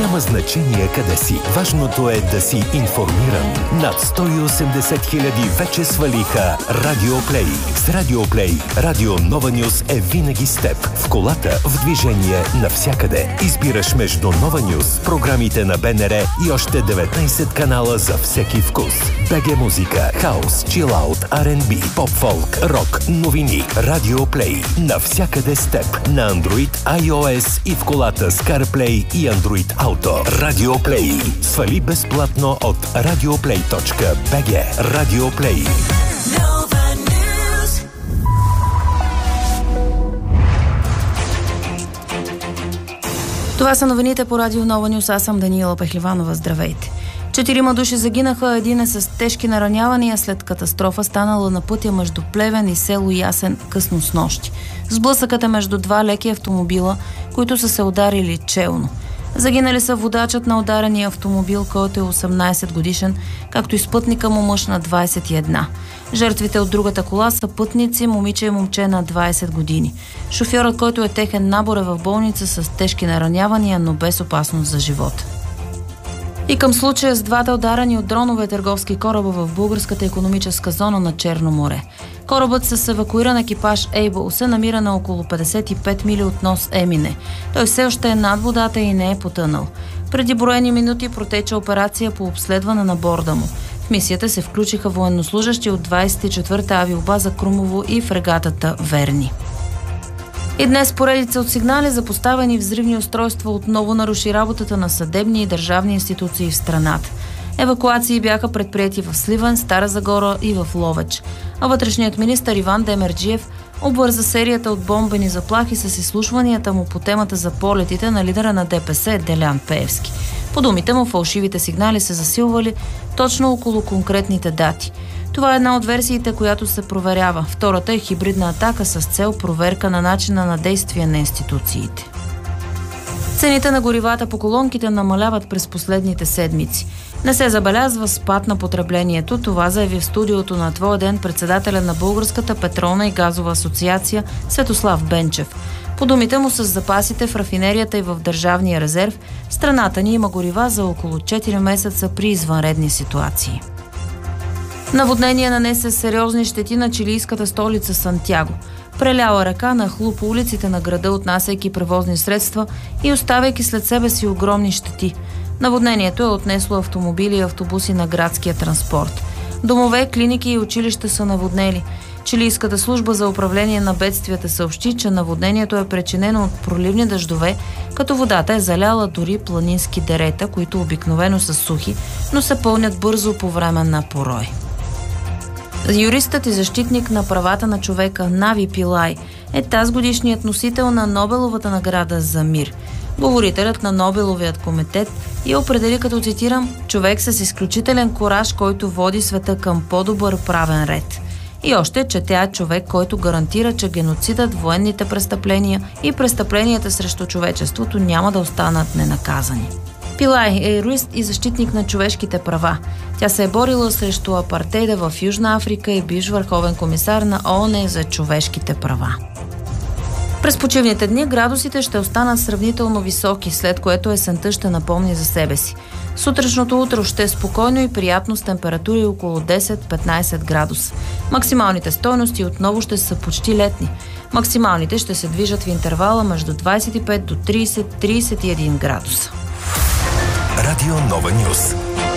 Няма значение къде си. Важното е да си информиран. Над 180 хиляди вече свалиха Радио Плей. С Радио Плей, Радио Нова Нюс е винаги с теб. В колата, в движение, навсякъде. Избираш между Нова Нюс, програмите на БНР и още 19 канала за всеки вкус. БГ музика, хаус, чилаут, R&B, поп-фолк, рок, новини. Радио Плей. Навсякъде с теб. На Android, iOS и в колата с CarPlay и Android Auto. Радио Плей. Свали безплатно от radioplay.bg. Радио Плей. Това са новините по Радио Нова Нюс. Аз съм Даниела Пехливанова. Здравейте. 4 души загинаха, един е с тежки наранявания след катастрофа, станала на пътя между Плевен и село Ясен късно снощи. Сблъсъкът е между два леки автомобила, които са се ударили челно. Загинали са водачът на ударения автомобил, който е 18 годишен, както и спътника му мъж на 21. Жертвите от другата кола са пътници, момиче и момче на 20 години. Шофьорът, който е техен набор, е в болница с тежки наранявания, но без опасност за живота. И към случая с двата ударени от дронове търговски кораба в българската икономическа зона на Черно море. Корабът с евакуиран екипаж Able се намира на около 55 мили от нос Емине. Той все още е над водата и не е потънал. Преди броени минути протече операция по обследване на борда му. В мисията се включиха военнослужащи от 24-та авиобаза Крумово и фрегатата Верни. И днес поредица от сигнали за поставени взривни устройства отново наруши работата на съдебни и държавни институции в страната. Евакуации бяха предприети в Сливен, Стара Загора и в Ловеч. А вътрешният министър Иван Демерджиев обвърза серията от бомбени заплахи с изслушванията му по темата за полетите на лидера на ДПС Делян Пеевски. По думите му, фалшивите сигнали се засилвали точно около конкретните дати. Това е една от версиите, която се проверява. Втората е хибридна атака с цел проверка на начина на действие на институциите. Цените на горивата по колонките намаляват през последните седмици. Не се забелязва спад на потреблението. Това заяви в студиото на Твоя ден председателя на Българската петролна и газова асоциация Светослав Бенчев. По думите му, с запасите в рафинерията и в държавния резерв, страната ни има горива за около 4 месеца при извънредни ситуации. Наводнение нанесе сериозни щети на чилийската столица Сантяго. Преляла река нахлу по улиците на града, отнасяйки превозни средства и оставяйки след себе си огромни щети. Наводнението е отнесло автомобили и автобуси на градския транспорт. Домове, клиники и училища са наводнели. Чилийската служба за управление на бедствията съобщи, че наводнението е причинено от проливни дъждове, като водата е заляла дори планински дерета, които обикновено са сухи, но се пълнят бързо по време на порой. Юристът и защитник на правата на човека Нави Пилай е тазгодишният носител на Нобеловата награда за мир. Говорителят на Нобеловият комитет я определи като, цитирам, човек с изключителен кураж, който води света към по-добър правен ред. И още, че тя е човек, който гарантира, че геноцидът, военните престъпления и престъпленията срещу човечеството няма да останат ненаказани. Пилай е юрист и защитник на човешките права. Тя се е борила срещу апартейда в Южна Африка и бивш върховен комисар на ООН за човешките права. През почивните дни градусите ще останат сравнително високи, след което есента ще напомни за себе си. Сутрешното утро ще е спокойно и приятно с температури около 10-15 градуса. Максималните стойности отново ще са почти летни. Максималните ще се движат в интервала между 25 до 30-31 градуса. Радио Нова Нюс.